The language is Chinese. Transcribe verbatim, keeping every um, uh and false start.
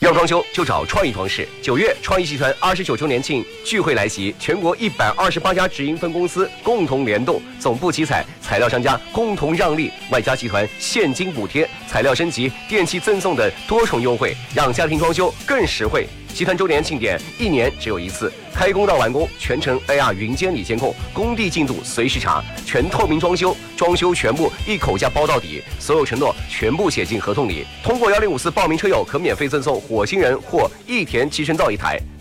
要装修就找创意装饰。九月，创意集团二十九周年庆聚会来袭，全国一百二十八家直营分公司共同联动，总部集采，材料商家共同让利，外加集团现金补贴、材料升级、电器赠送等多重优惠，让家庭装修更实惠。集团周年庆典一年只有一次，开工到完工全程 A R 云监理监控，工地进度随时查，全透明装修，装修全部一口价包到底，所有承诺全部写进合同里。通过幺零五四报名车友可免费赠送火星人或益田集成灶一台。